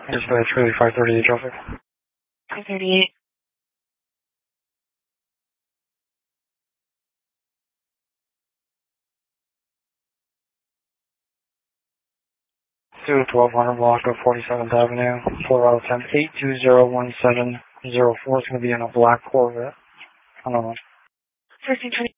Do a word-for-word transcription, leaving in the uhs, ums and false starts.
Dispatch, really five thirty-eight traffic. five thirty-eight. To twelve hundred block of forty-seventh Avenue, Colorado ten eight two zero one seven zero four. It's going to be in a black Corvette. I don't know. thirteen twenty.